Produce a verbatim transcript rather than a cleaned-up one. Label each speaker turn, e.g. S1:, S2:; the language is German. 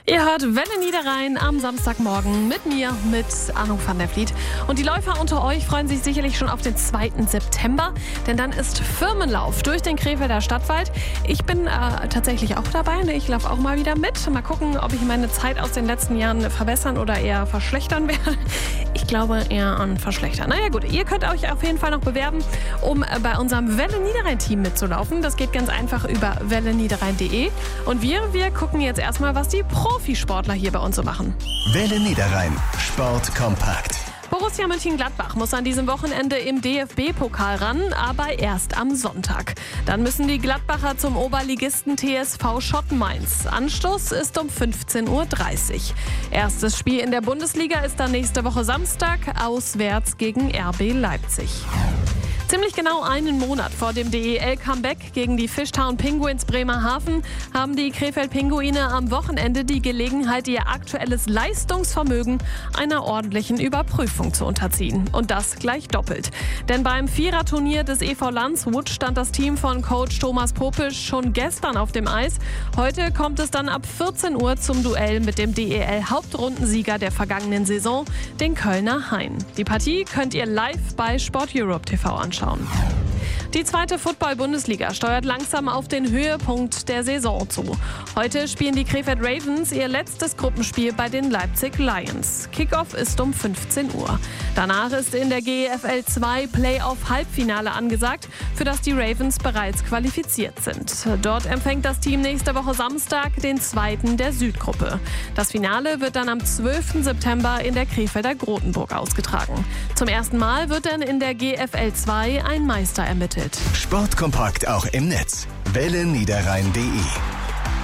S1: Ihr hört Welle Niederrhein am Samstagmorgen mit mir, mit Arno van der Vliet. Und die Läufer unter euch freuen sich sicherlich schon auf den zweiten September, denn dann ist Firmenlauf durch den Krefelder Stadtwald. Ich bin äh, tatsächlich auch dabei, ne? Ich laufe auch mal wieder mit. Mal gucken, ob ich meine Zeit aus den letzten Jahren verbessern oder eher verschlechtern werde. Ich glaube eher an verschlechtern. Naja gut, ihr könnt euch auf jeden Fall noch bewerben, um bei unserem Welle Niederrhein-Team mitzulaufen. Das geht ganz einfach über welle niederrhein punkt de. Und wir, wir gucken jetzt erstmal, was die Profisportler hier bei uns so machen.
S2: Welle Niederrhein, Sport kompakt.
S1: Borussia Mönchengladbach muss an diesem Wochenende im D F B-Pokal ran, aber erst am Sonntag. Dann müssen die Gladbacher zum Oberligisten T S V Schott Mainz. Anstoß ist um fünfzehn Uhr dreißig. Erstes Spiel in der Bundesliga ist dann nächste Woche Samstag, auswärts gegen R B Leipzig. Ziemlich genau einen Monat vor dem D E L-Comeback gegen die Fishtown Penguins Bremerhaven haben die Krefeld-Pinguine am Wochenende die Gelegenheit, ihr aktuelles Leistungsvermögen einer ordentlichen Überprüfung zu unterziehen. Und das gleich doppelt. Denn beim Viererturnier des E V Landshut stand das Team von Coach Thomas Popisch schon gestern auf dem Eis. Heute kommt es dann ab vierzehn Uhr zum Duell mit dem D E L-Hauptrundensieger der vergangenen Saison, den Kölner Hain. Die Partie könnt ihr live bei Sport Europe T V anschauen. Die zweite Football-Bundesliga steuert langsam auf den Höhepunkt der Saison zu. Heute spielen die Krefeld Ravens ihr letztes Gruppenspiel bei den Leipzig Lions. Kickoff ist um fünfzehn Uhr. Danach ist in der G F L zwei Playoff-Halbfinale angesagt, für das die Ravens bereits qualifiziert sind. Dort empfängt das Team nächste Woche Samstag den zweiten der Südgruppe. Das Finale wird dann am zwölften September in der Krefelder Grotenburg ausgetragen. Zum ersten Mal wird dann in der G F L zwei ein Meister ermittelt.
S2: Sportkompakt auch im Netz. welle niederrhein punkt de